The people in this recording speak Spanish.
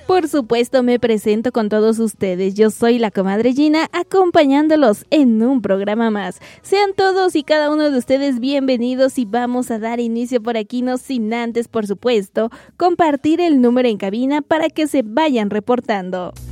Por supuesto, me presento con todos ustedes. Yo soy la comadre Gina, acompañándolos en un programa más. Sean todos y cada uno de ustedes bienvenidos y vamos a dar inicio por aquí, no sin antes, por supuesto, compartir el número en cabina para que se vayan reportando.